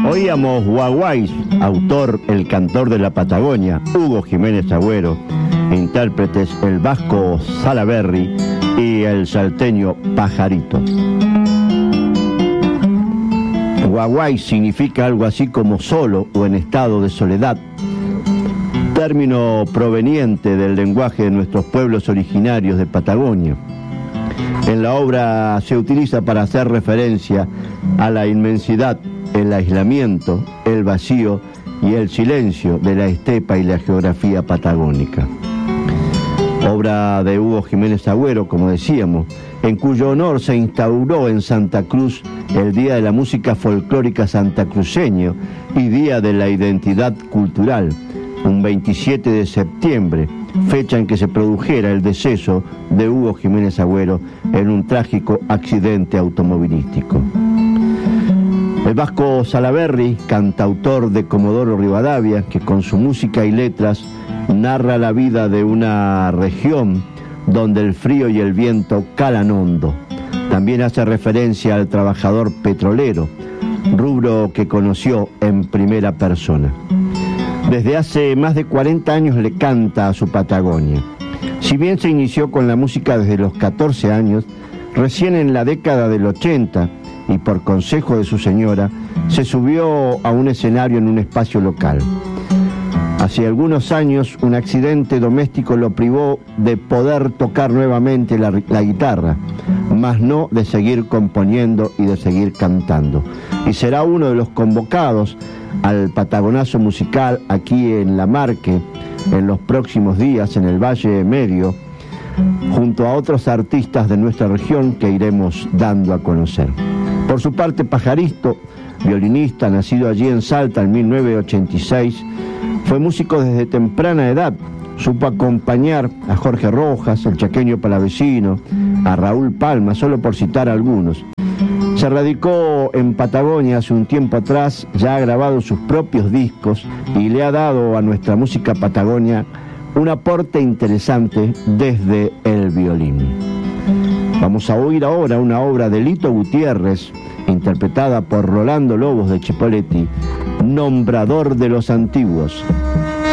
Oíamos Guaguay, autor, el cantor de la Patagonia, Hugo Jiménez Agüero, intérpretes el vasco Salaberry y el salteño Pajarito. Guaguay significa algo así como solo o en estado de soledad, término proveniente del lenguaje de nuestros pueblos originarios de Patagonia. En la obra se utiliza para hacer referencia a la inmensidad, el aislamiento, el vacío y el silencio de la estepa y la geografía patagónica. Obra de Hugo Jiménez Agüero, como decíamos, en cuyo honor se instauró en Santa Cruz el Día de la Música Folclórica Santacruceño y Día de la Identidad Cultural, un 27 de septiembre, fecha en que se produjera el deceso de Hugo Jiménez Agüero en un trágico accidente automovilístico. El vasco Salaberry, cantautor de Comodoro Rivadavia, que con su música y letras narra la vida de una región donde el frío y el viento calan hondo. También hace referencia al trabajador petrolero, rubro que conoció en primera persona. Desde hace más de 40 años le canta a su Patagonia. Si bien se inició con la música desde los 14 años, recién en la década del 80, y por consejo de su señora, se subió a un escenario en un espacio local. Hace algunos años, un accidente doméstico lo privó de poder tocar nuevamente la guitarra, mas no de seguir componiendo y de seguir cantando. Y será uno de los convocados al Patagonazo musical aquí en La Marque, en los próximos días en el Valle Medio, junto a otros artistas de nuestra región que iremos dando a conocer. Por su parte, Pajarito, violinista, nacido allí en Salta en 1986, fue músico desde temprana edad. Supo acompañar a Jorge Rojas, el chaqueño palavecino, a Raúl Palma, solo por citar algunos. Se radicó en Patagonia hace un tiempo atrás, ya ha grabado sus propios discos y le ha dado a nuestra música Patagonia un aporte interesante desde el violín. Vamos a oír ahora una obra de Lito Gutiérrez, interpretada por Rolando Lobos de Chipoleti, Nombrador de los Antiguos.